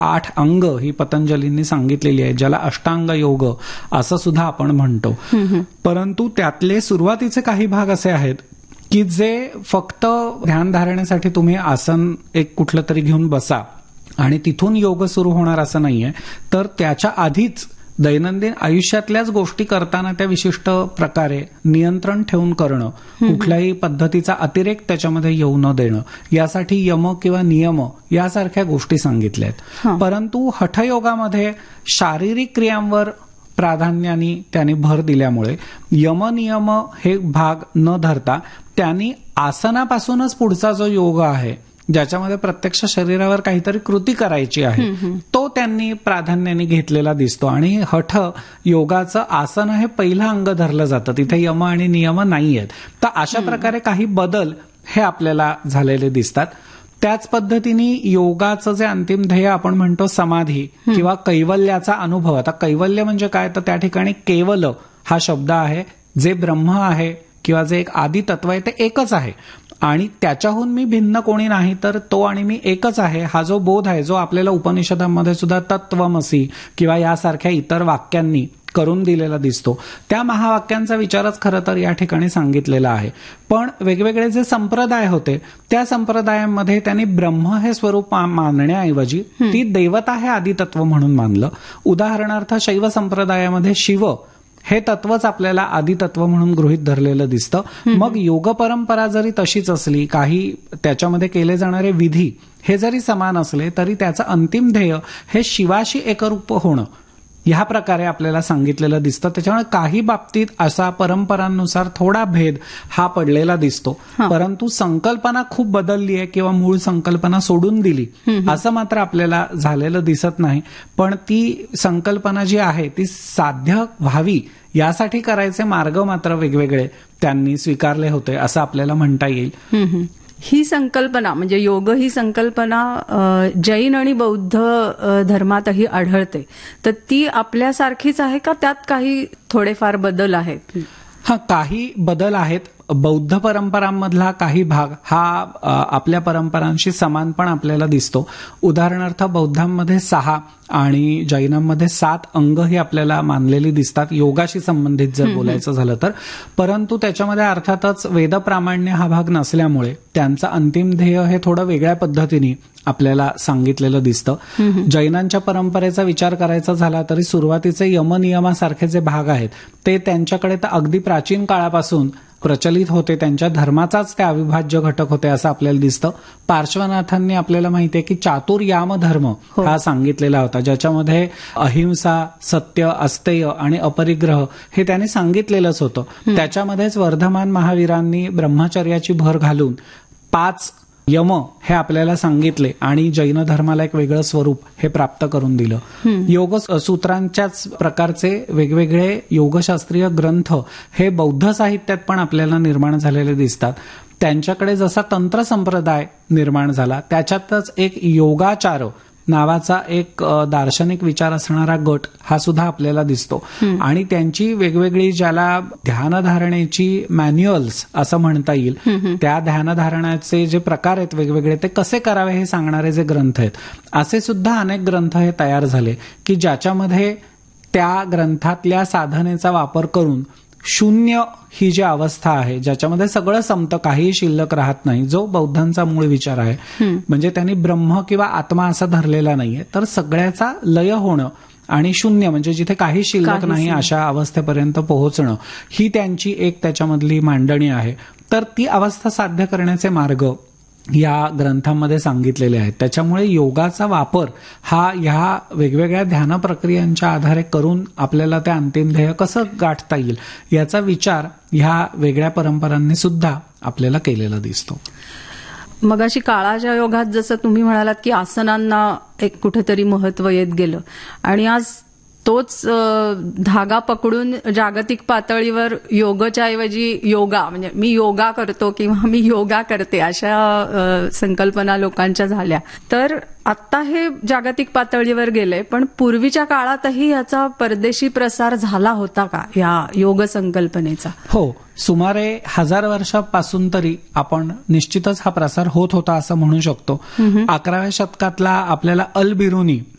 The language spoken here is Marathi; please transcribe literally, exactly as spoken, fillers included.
आठ अंग ही पतंजलींनी सांगितलेली आहे, ज्याला अष्टांग योग असं सुद्धा आपण म्हणतो. परंतु त्यातले सुरुवातीचे काही भाग असे आहेत की जे फक्त ध्यान धारणेसाठी तुम्ही आसन एक कुठलं तरी घेऊन बसा आणि तिथून योग सुरू होणार असं नाहीये, तर त्याच्या आधीच दैनंदिन आयुष्यातल्याच गोष्टी करताना त्या विशिष्ट प्रकारे नियंत्रण ठेवून करणं, कुठल्याही पद्धतीचा अतिरेक त्याच्यामध्ये येऊ न देणं, यासाठी यम किंवा नियम यासारख्या गोष्टी सांगितल्या आहेत. परंतु हठयोगामध्ये शारीरिक क्रियांवर प्राधान्याने त्यांनी भर दिल्यामुळे यम नियम हे भाग न धरता त्यांनी आसनापासूनच पुढचा जो योग आहे, ज्याच्यामध्ये प्रत्यक्ष शरीरावर काहीतरी कृती करायची आहे, तो त्यांनी प्राधान्याने घेतलेला दिसतो. आणि हठ योगाचं आसन हे पहिलं अंग धरलं जातं, तिथे यम आणि नियम नाही आहेत. तर अशा प्रकारे काही बदल हे आपल्याला झालेले दिसतात. त्याच पद्धतीने योगाचं जे अंतिम ध्येय आपण म्हणतो समाधी किंवा कैवल्याचा अनुभव. आता कैवल्य म्हणजे काय, तर त्या ठिकाणी केवल हा शब्द आहे, जे ब्रह्म आहे किंवा जे एक आदि तत्व आहे ते एकच आहे आणि त्याच्याहून मी भिन्न कोणी नाही, तर तो आणि मी एकच आहे हा जो बोध आहे, जो आपल्याला उपनिषदांमध्ये सुद्धा तत्वमसी किंवा यासारख्या इतर वाक्यांनी करून दिलेला दिसतो, त्या महावाक्यांचा विचारच खरं तर या ठिकाणी सांगितलेला आहे. पण वेगवेगळे जे संप्रदाय होते त्या संप्रदायांमध्ये त्यांनी ब्रह्म हे स्वरूप मानण्याऐवजी ती देवता हे आदितत्व म्हणून मानलं. उदाहरणार्थ शैव संप्रदायामध्ये शिव हे तत्वच आपल्याला आदितत्व म्हणून गृहीत धरलेलं दिसतं. मग योग परंपरा जरी तशीच असली, काही त्याच्यामध्ये केले जाणारे विधी हे जरी समान असले, तरी त्याचं अंतिम ध्येय हे शिवाशी एकरूप होणं ह्या प्रकारे आपल्याला सांगितलेलं दिसतं. त्याच्यामुळे काही बाबतीत असा परंपरांनुसार थोडा भेद हा पडलेला दिसतो, परंतु संकल्पना खूप बदलली आहे किंवा मूळ संकल्पना सोडून दिली असं मात्र आपल्याला झालेलं दिसत नाही. पण ती संकल्पना जी आहे ती साध्य व्हावी यासाठी करायचे मार्ग मात्र वेगवेगळे त्यांनी स्वीकारले होते असं आपल्याला म्हणता येईल. ही संकल्पना म्हणजे योग ही संकल्पना जैन आणि बौद्ध धर्मातही आढळते, तर ती आपल्यासारखीच आहे का, त्यात काही थोडेफार बदल आहेत? हा, काही बदल आहेत. बौद्ध परंपरांमधला काही भाग हा आपल्या परंपरांशी समान पण आपल्याला दिसतो. उदाहरणार्थ बौद्धांमध्ये सहा आणि जैनांमध्ये सात अंग ही आपल्याला मानलेली दिसतात योगाशी संबंधित जर बोलायचं झालं तर. परंतु त्याच्यामध्ये अर्थातच वेदप्रामाण्य हा भाग नसल्यामुळे त्यांचं अंतिम ध्येय हे थोडं वेगळ्या पद्धतीने आपल्याला सांगितलेलं दिसतं. जैनांच्या परंपरेचा विचार करायचा झाला तरी सुरुवातीचे यमनियमासारखे जे भाग आहेत ते त्यांच्याकडे तर अगदी प्राचीन काळापासून प्रचलित होते, त्यांच्या धर्माचाच ते अविभाज्य घटक होते असं आपल्याला दिसतं. पार्श्वनाथांनी आपल्याला माहिती आहे की चातुर्याम धर्म हा सांगितलेला होता, ज्याच्यामध्ये अहिंसा, सत्य, अस्तेय आणि अपरिग्रह हे त्यांनी सांगितलेलंच होतं. त्याच्यामध्येच वर्धमान महावीरांनी ब्रह्मचर्याची भर घालून पाच यम हे आपल्याला सांगितले आणि जैन धर्माला एक वेगळं स्वरूप हे प्राप्त करून दिलं. योग सूत्रांच्याच प्रकारचे वेगवेगळे योगशास्त्रीय ग्रंथ हे बौद्ध साहित्यात पण आपल्याला निर्माण झालेले दिसतात. त्यांच्याकडे जसा तंत्र संप्रदाय निर्माण झाला त्याच्यातच एक योगाचार नावाचा एक दार्शनिक विचार असणारा गट हा सुद्धा आपल्याला दिसतो. आणि त्यांची वेगवेगळी ज्याला ध्यानधारणेची मॅन्युअल्स असं म्हणता येईल, त्या ध्यानधारणाचे जे प्रकार आहेत वेगवेगळे ते कसे करावे हे सांगणारे जे ग्रंथ आहेत, असे सुद्धा अनेक ग्रंथ हे तयार झाले की ज्याच्यामध्ये त्या ग्रंथातल्या साधनेचा वापर करून शून्य ही जी अवस्था आहे ज्याच्यामध्ये सगळं संपतं, काहीही शिल्लक राहत नाही, जो बौद्धांचा मूळ विचार आहे. म्हणजे त्यांनी ब्रह्म किंवा आत्मा असा धरलेला नाहीये, तर सगळ्याचा लय होणं आणि शून्य म्हणजे जिथे काही शिल्लक नाही अशा अवस्थेपर्यंत पोहोचणं ही त्यांची एक त्याच्यामधली मांडणी आहे. तर ती अवस्था साध्य करण्याचे मार्ग या ग्रंथांमध्ये सांगितलेले आहेत. त्याच्यामुळे योगाचा वापर हा ह्या वेगवेगळ्या ध्यान प्रक्रियांच्या आधारे करून आपल्याला त्या अंतिम ध्येय कसं गाठता येईल याचा विचार ह्या वेगळ्या परंपरांनी सुद्धा आपल्याला केलेला दिसतो. मगाशी काळाच्या योगात जसं तुम्ही म्हणालात की आसनांना एक कुठेतरी महत्व येत गेलं आणि आज तोच धागा पकडून जागतिक पातळीवर योगच्या ऐवजी योगा म्हणजे मी योगा करतो किंवा मी योगा करते अशा संकल्पना लोकांच्या झाल्या. तर आता हे जागतिक पातळीवर गेले, पण पूर्वीच्या काळातही याचा परदेशी प्रसार झाला होता का या योग संकल्पनेचा? हो, सुमारे हजार वर्षापासून तरी आपण निश्चितच हा प्रसार होत होता असं म्हणू शकतो. अकराव्या शतकातला आपल्याला अल बिरुनी